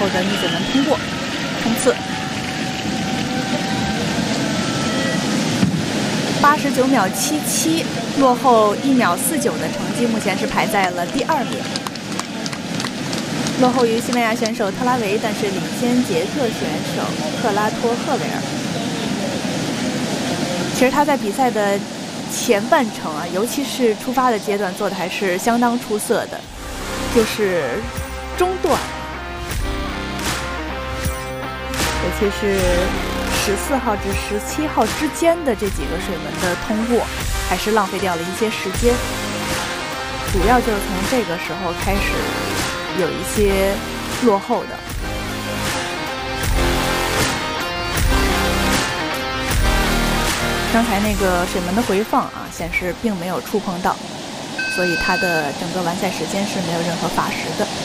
后的逆水门通过冲刺。89秒77，落后1秒49的成绩，目前是排在了第2名，落后于西班牙选手特拉维，但是领先捷克选手克拉托赫维尔。其实他在比赛的前半程啊，尤其是出发的阶段做的还是相当出色的，就是中段，尤其是14号至17号之间的这几个水门的通过，还是浪费掉了一些时间。主要就是从这个时候开始有一些落后的。刚才那个水门的回放啊，显示并没有触碰到，所以他的整个完赛时间是没有任何罚时的。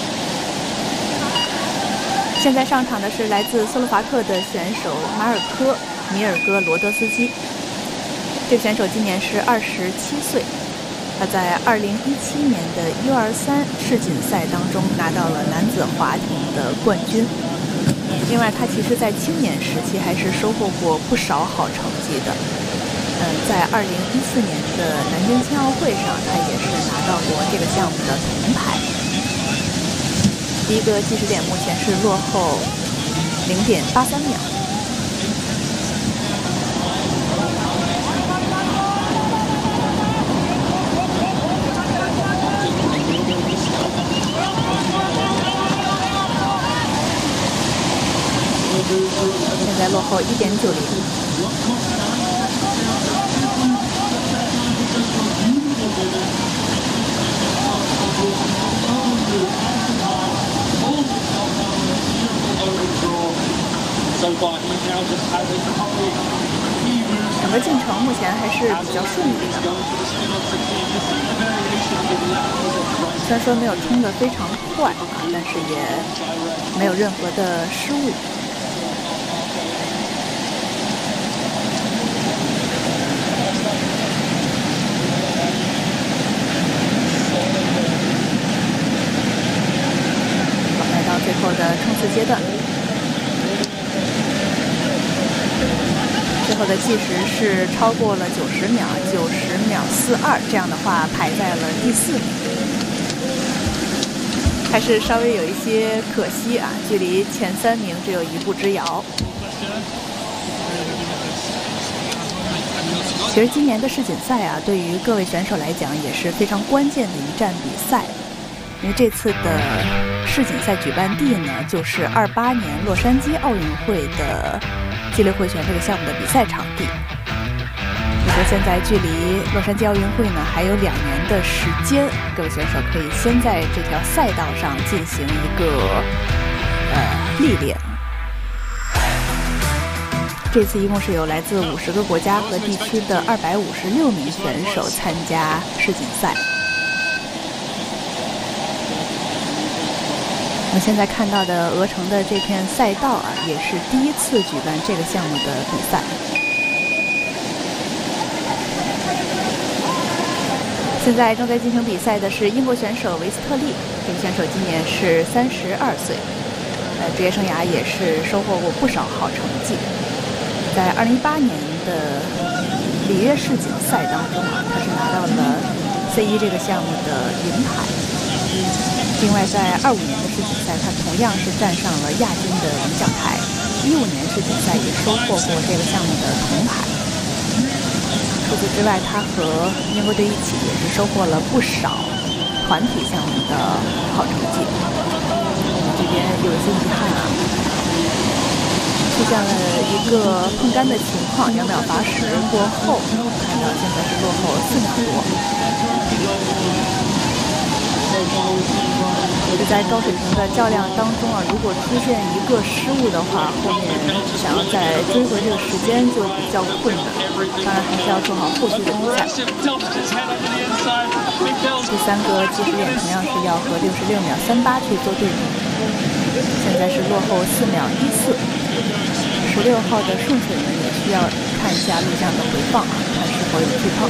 现在上场的是来自斯洛伐克的选手马尔科·米尔戈罗德斯基。这个选手今年是27岁，他在2017年的U23世锦赛当中拿到了男子划艇的冠军。另外，他其实在青年时期还是收获过不少好成绩的。在2014年的南京青奥会上，他也是拿到过这个项目的铜牌。第一个计时点目前是落后0.83秒。现在落后1.90。整个进程目前还是比较顺利的，虽然说没有冲得非常快啊，但是也没有任何的失误。来到最后的冲刺阶段。最后的计时是超过了90秒，90秒42，这样的话排在了第4名，还是稍微有一些可惜啊，距离前3名只有1步之遥。其实今年的世锦赛啊，对于各位选手来讲也是非常关键的一站比赛，因为这次的世锦赛举办地呢，就是28年洛杉矶奥运会的激流回旋这个项目的比赛场地。就说现在距离洛杉矶奥运会呢还有2年的时间，各位选手可以先在这条赛道上进行一个历练。这次一共是有来自50个国家和地区的256名选手参加世锦赛。我们现在看到的鹅城的这片赛道啊，也是第一次举办这个项目的比赛。现在正在进行比赛的是英国选手维斯特利，这个选手今年是32岁，职业生涯也是收获过不少好成绩。在2018年的里约世锦赛当中啊，他是拿到了 C1 这个项目的银牌。另外，在25年的世锦赛，他同样是站上了亚军的领奖台。15年世锦赛也收获过这个项目的铜牌。除此之外，他和英国队一起也是收获了不少团体项目的好成绩。这边有一些遗憾啊，出现了一个碰杆的情况，2秒罚时过后，看到现在是落后4秒多。是在高水平的较量当中啊，如果出现一个失误的话，后面想要再追回这个时间就比较困难。当然还是要做好后续的比赛。第3个计时点同样是要和66秒38去做对比。现在是落后4秒14。16号的顺水门也需要看一下录像的回放啊，看是否有剧透。